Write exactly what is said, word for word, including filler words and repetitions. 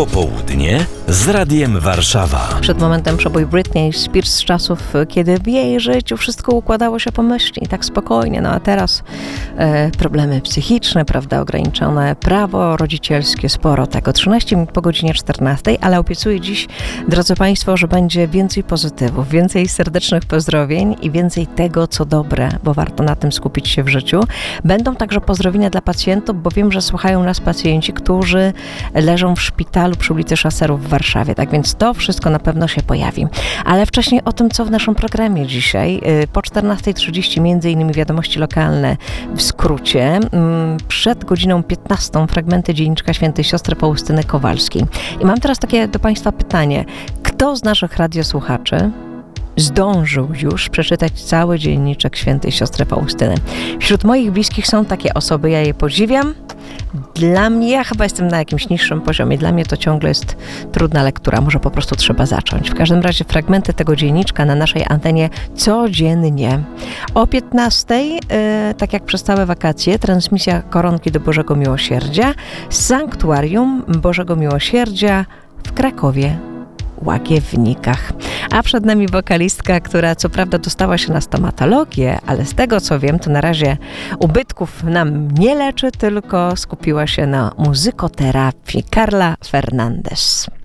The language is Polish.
Popołudnie z Radiem Warszawa. Przed momentem przebój Britney Spears z czasów, kiedy w jej życiu wszystko układało się pomyślnie i tak spokojnie. No a teraz e, problemy psychiczne, prawda, ograniczone prawo rodzicielskie, sporo tego. trzynaście minut po godzinie czternastej, ale obiecuję dziś, drodzy Państwo, że będzie więcej pozytywów, więcej serdecznych pozdrowień i więcej tego, co dobre, bo warto na tym skupić się w życiu. Będą także pozdrowienia dla pacjentów, bo wiem, że słuchają nas pacjenci, którzy leżą w szpitalu przy ulicy Szaserów w Warszawie. Tak więc to wszystko na pewno się pojawi. Ale wcześniej o tym, co w naszym programie dzisiaj. Po czternastej trzydzieści między innymi wiadomości lokalne w skrócie. Przed godziną piętnastą fragmenty dzienniczka świętej siostry Faustyny Kowalskiej. I mam teraz takie do Państwa pytanie. Kto z naszych radiosłuchaczy zdążył już przeczytać cały dzienniczek świętej siostry Faustyny? Wśród moich bliskich są takie osoby, ja je podziwiam. Dla mnie, ja chyba jestem na jakimś niższym poziomie, dla mnie to ciągle jest trudna lektura, może po prostu trzeba zacząć. W każdym razie fragmenty tego dzienniczka na naszej antenie codziennie. O piętnastej, yy, tak jak przez całe wakacje, transmisja Koronki do Bożego Miłosierdzia z Sanktuarium Bożego Miłosierdzia w Krakowie. Łagiewnikach. A przed nami wokalistka, która co prawda dostała się na stomatologię, ale z tego co wiem, to na razie ubytków nam nie leczy, tylko skupiła się na muzykoterapii. Carla Fernandez.